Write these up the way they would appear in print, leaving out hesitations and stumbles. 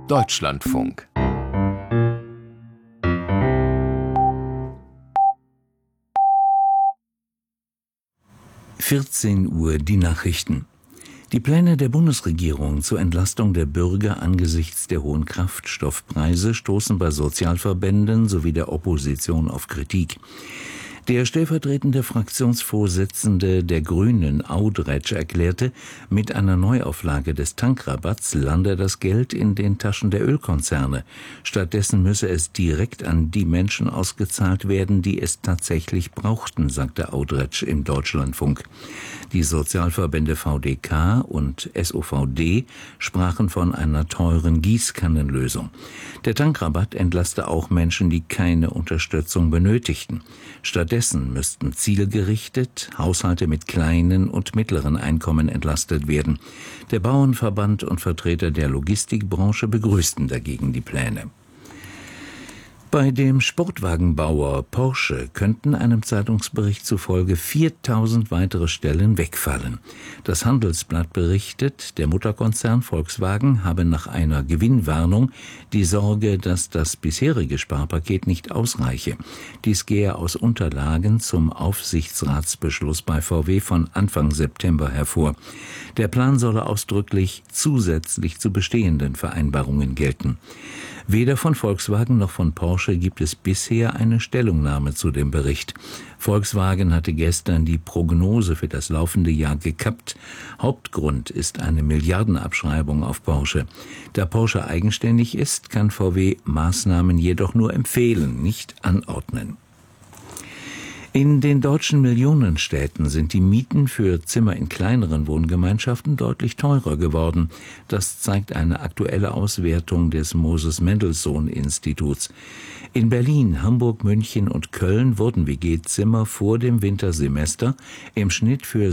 Deutschlandfunk. Uhr die Nachrichten. Die Pläne der Bundesregierung zur Entlastung der Bürger angesichts der hohen Kraftstoffpreise stoßen bei Sozialverbänden sowie der Opposition auf Kritik. Der stellvertretende Fraktionsvorsitzende der Grünen, Audretsch, erklärte, mit einer Neuauflage des Tankrabatts lande das Geld in den Taschen der Ölkonzerne. Stattdessen müsse es direkt an die Menschen ausgezahlt werden, die es tatsächlich brauchten, sagte Audretsch im Deutschlandfunk. Die Sozialverbände VDK und SOVD sprachen von einer teuren Gießkannenlösung. Der Tankrabatt entlaste auch Menschen, die keine Unterstützung benötigten. Stattdessen müssten zielgerichtet Haushalte mit kleinen und mittleren Einkommen entlastet werden. Der Bauernverband und Vertreter der Logistikbranche begrüßten dagegen die Pläne. Bei dem Sportwagenbauer Porsche könnten einem Zeitungsbericht zufolge 4.000 weitere Stellen wegfallen. Das Handelsblatt berichtet, der Mutterkonzern Volkswagen habe nach einer Gewinnwarnung die Sorge, dass das bisherige Sparpaket nicht ausreiche. Dies gehe aus Unterlagen zum Aufsichtsratsbeschluss bei VW von Anfang September hervor. Der Plan solle ausdrücklich zusätzlich zu bestehenden Vereinbarungen gelten. Weder von Volkswagen noch von Porsche gibt es bisher eine Stellungnahme zu dem Bericht. Volkswagen hatte gestern die Prognose für das laufende Jahr gekappt. Hauptgrund ist eine Milliardenabschreibung auf Porsche. Da Porsche eigenständig ist, kann VW Maßnahmen jedoch nur empfehlen, nicht anordnen. In den deutschen Millionenstädten sind die Mieten für Zimmer in kleineren Wohngemeinschaften deutlich teurer geworden. Das zeigt eine aktuelle Auswertung des Moses-Mendelssohn-Instituts. In Berlin, Hamburg, München und Köln wurden WG-Zimmer vor dem Wintersemester im Schnitt für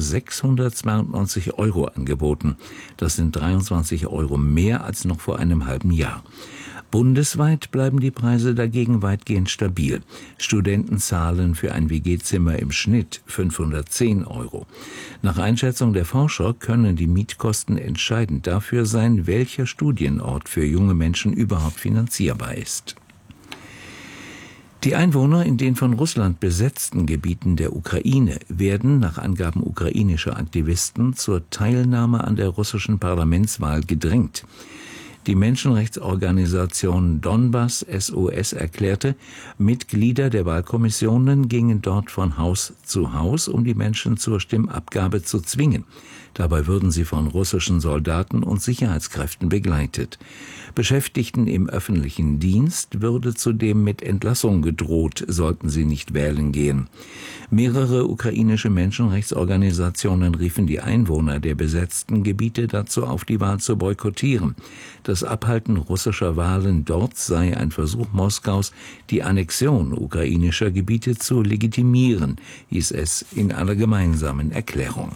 692 € angeboten. Das sind 23 € mehr als noch vor einem halben Jahr. Bundesweit bleiben die Preise dagegen weitgehend stabil. Studenten zahlen für ein WG-Zimmer im Schnitt 510 €. Nach Einschätzung der Forscher können die Mietkosten entscheidend dafür sein, welcher Studienort für junge Menschen überhaupt finanzierbar ist. Die Einwohner in den von Russland besetzten Gebieten der Ukraine werden nach Angaben ukrainischer Aktivisten zur Teilnahme an der russischen Parlamentswahl gedrängt. Die Menschenrechtsorganisation Donbass SOS erklärte, Mitglieder der Wahlkommissionen gingen dort von Haus zu Haus, um die Menschen zur Stimmabgabe zu zwingen. Dabei würden sie von russischen Soldaten und Sicherheitskräften begleitet. Beschäftigten im öffentlichen Dienst würde zudem mit Entlassung gedroht, sollten sie nicht wählen gehen. Mehrere ukrainische Menschenrechtsorganisationen riefen die Einwohner der besetzten Gebiete dazu auf, die Wahl zu boykottieren. Das Abhalten russischer Wahlen dort sei ein Versuch Moskaus, die Annexion ukrainischer Gebiete zu legitimieren, hieß es in einer gemeinsamen Erklärung.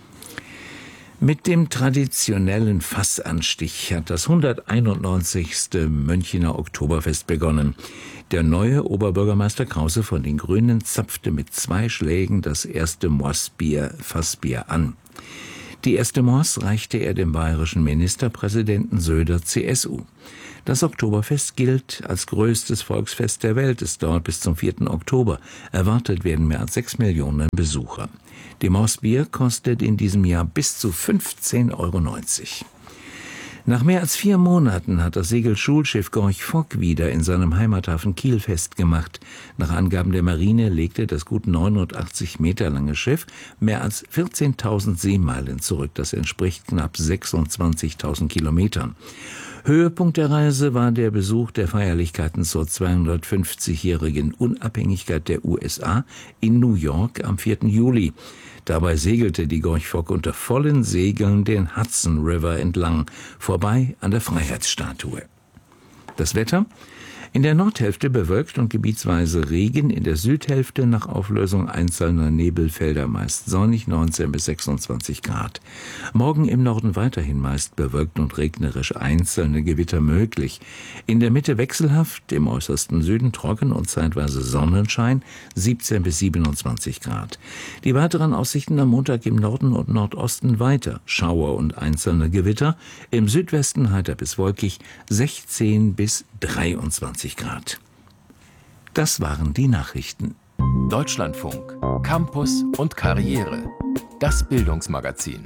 Mit dem traditionellen Fassanstich hat das 191. Münchener Oktoberfest begonnen. Der neue Oberbürgermeister Krause von den Grünen zapfte mit 2 Schlägen das erste Fassbier an. Die erste Moss reichte er dem bayerischen Ministerpräsidenten Söder, CSU. Das Oktoberfest gilt als größtes Volksfest der Welt. Es dauert bis zum 4. Oktober. Erwartet werden mehr als 6 Millionen Besucher. Die Mossbier kostet in diesem Jahr bis zu 15,90 €. Nach mehr als 4 Monaten hat das Segelschulschiff Gorch Fock wieder in seinem Heimathafen Kiel festgemacht. Nach Angaben der Marine legte das gut 89 Meter lange Schiff mehr als 14.000 Seemeilen zurück. Das entspricht knapp 26.000 Kilometern. Höhepunkt der Reise war der Besuch der Feierlichkeiten zur 250-jährigen Unabhängigkeit der USA in New York am 4. Juli. Dabei segelte die Gorch Fock unter vollen Segeln den Hudson River entlang, vorbei an der Freiheitsstatue. Das Wetter? In der Nordhälfte bewölkt und gebietsweise Regen, in der Südhälfte nach Auflösung einzelner Nebelfelder meist sonnig, 19 bis 26 Grad. Morgen im Norden weiterhin meist bewölkt und regnerisch, einzelne Gewitter möglich. In der Mitte wechselhaft, im äußersten Süden trocken und zeitweise Sonnenschein, 17 bis 27 Grad. Die weiteren Aussichten am Montag im Norden und Nordosten weiter, Schauer und einzelne Gewitter, im Südwesten heiter bis wolkig, 16 bis 23 Grad. Das waren die Nachrichten. Deutschlandfunk, Campus und Karriere. Das Bildungsmagazin.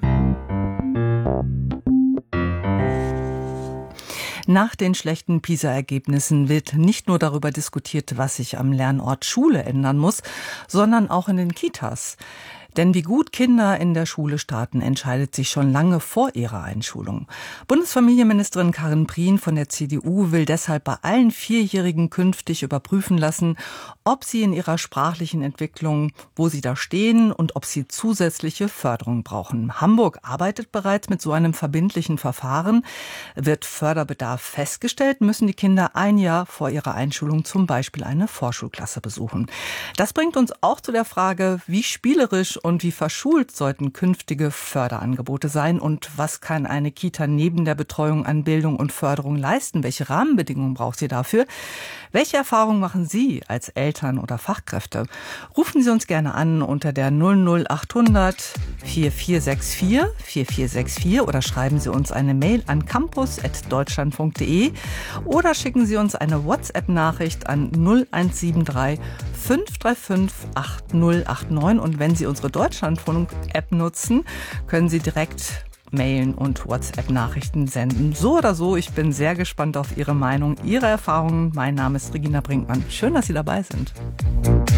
Nach den schlechten PISA-Ergebnissen wird nicht nur darüber diskutiert, was sich am Lernort Schule ändern muss, sondern auch in den Kitas. Denn wie gut Kinder in der Schule starten, entscheidet sich schon lange vor ihrer Einschulung. Bundesfamilienministerin Karin Prien von der CDU will deshalb bei allen Vierjährigen künftig überprüfen lassen, ob sie in ihrer sprachlichen Entwicklung, wo sie da stehen und ob sie zusätzliche Förderung brauchen. Hamburg arbeitet bereits mit so einem verbindlichen Verfahren. Wird Förderbedarf festgestellt, müssen die Kinder ein Jahr vor ihrer Einschulung zum Beispiel eine Vorschulklasse besuchen. Das bringt uns auch zu der Frage, wie spielerisch und wie verschult sollten künftige Förderangebote sein und was kann eine Kita neben der Betreuung an Bildung und Förderung leisten? Welche Rahmenbedingungen braucht sie dafür? Welche Erfahrungen machen Sie als Eltern oder Fachkräfte? Rufen Sie uns gerne an unter der 00800 4464 4464 oder schreiben Sie uns eine Mail an campus@deutschlandfunk.de oder schicken Sie uns eine WhatsApp-Nachricht an 0173 535 8089 und wenn Sie unsere Deutschlandfunk-App nutzen, können Sie direkt mailen und WhatsApp-Nachrichten senden. So oder so, ich bin sehr gespannt auf Ihre Meinung, Ihre Erfahrungen. Mein Name ist Regina Brinkmann. Schön, dass Sie dabei sind.